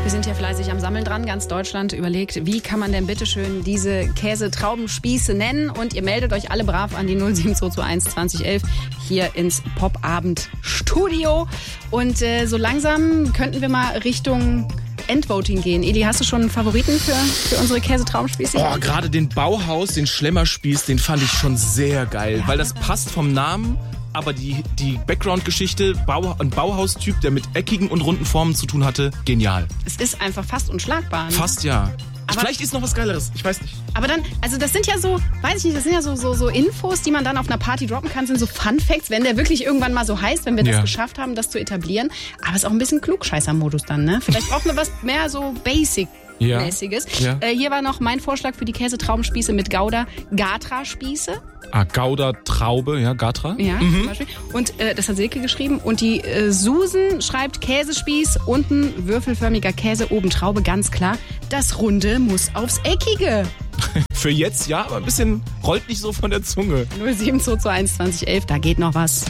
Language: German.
Wir sind hier fleißig am Sammeln dran. Ganz Deutschland überlegt, wie kann man denn bitteschön diese Käsetraubenspieße nennen? Und ihr meldet euch alle brav an die 07221 2011 hier ins Popabend-Studio. Und so langsam könnten wir mal Richtung Endvoting gehen. Eli, hast du schon einen Favoriten für unsere Käsetraubenspieße? Oh, gerade den Bauhaus, den Schlemmerspieß, den fand ich schon sehr geil. Weil das passt vom Namen, aber die Background-Geschichte, ein Bauhaustyp, der mit eckigen und runden Formen zu tun hatte, genial. Es ist einfach fast unschlagbar. Ne? Fast, ja. Aber vielleicht ist noch was Geileres, ich weiß nicht. Aber dann, also das sind ja so, weiß ich nicht, das sind ja so Infos, die man dann auf einer Party droppen kann, sind so Fun Facts, wenn der wirklich irgendwann mal so heißt, wenn wir das geschafft haben, das zu etablieren. Aber es ist auch ein bisschen Klugscheißer-Modus dann, ne? Vielleicht brauchen wir was mehr so Basic-mäßiges. Ja. Hier war noch mein Vorschlag für die Käsetraubenspieße mit Gouda, Gatra-Spieße. Gouda, Traube, ja, Gatra. Ja, zum Beispiel. Und das hat Silke geschrieben. Und die Susan schreibt Käsespieß, unten würfelförmiger Käse, oben Traube, ganz klar. Das Runde muss aufs Eckige. Für jetzt, ja, aber ein bisschen rollt nicht so von der Zunge. 07221 2011, da geht noch was.